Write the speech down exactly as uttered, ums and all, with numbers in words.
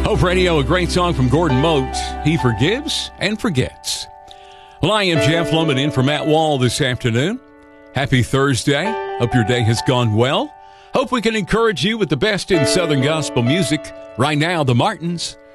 Hope Radio, a great song from Gordon Moat. He forgives and forgets. Well, I am Jeff Lohman in for Matt Wall this afternoon. Happy Thursday. Hope your day has gone well. Hope we can encourage you with the best in Southern gospel music. Right now, the Martins